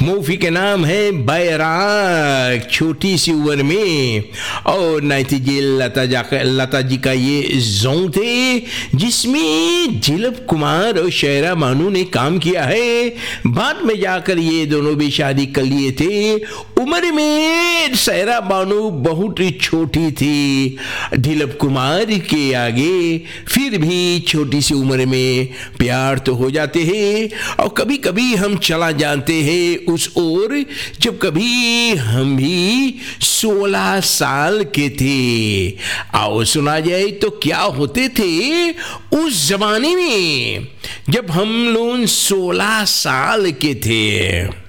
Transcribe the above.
Movie का नाम है बैराग। छोटी सी उम्र में और नतीजे लता जी का ये जोंग थे जिसमें दिलीप कुमार और शायरा बानो ने काम किया है। बाद में जाकर ये दोनों भी शादी कर लिए थे। उम्र में शायरा बानो बहुत छोटी थी दिलीप कुमार के आगे, फिर भी छोटी सी उम्र में प्यार तो हो जाते हैं और कभी कभी हम चला जाते हैं उस ओर जब कभी हम भी 16 साल के थे। आओ सुना जाए तो क्या होते थे उस जमाने में जब हम लोग 16 साल के थे।